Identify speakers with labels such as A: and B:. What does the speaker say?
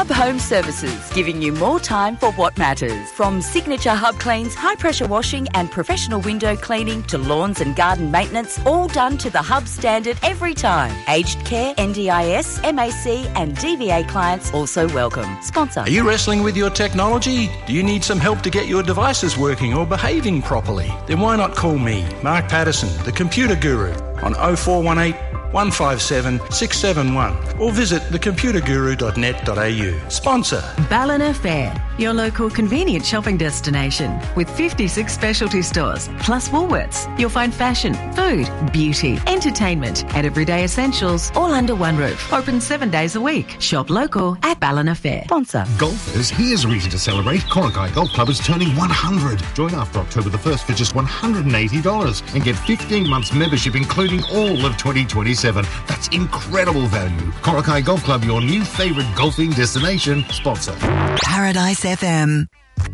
A: Hub Home Services, giving you more time for what matters. From signature Hub cleans, high-pressure washing and professional window cleaning to lawns and garden maintenance, all done to the Hub standard every time. Aged care, NDIS, MAC and DVA clients also welcome. Sponsor.
B: Are you wrestling with your technology? Do you need some help to get your devices working or behaving properly? Then why not call me, Mark Patterson, the Computer Guru, on 0418 157 671 or visit thecomputerguru.net.au. Sponsor.
C: Ballina Fair, your local convenient shopping destination with 56 specialty stores plus Woolworths. You'll find fashion, food, beauty, entertainment and everyday essentials all under one roof. Open 7 days a week. Shop local at Ballina Fair. Sponsor.
D: Golfers, here's a reason to celebrate. Korakai Golf Club is turning 100. Join after October the 1st for just $180 and get 15 months membership including all of 2027. That's incredible value. Korakai Golf Club, your new favourite golfing destination. Sponsor.
E: Paradise FM.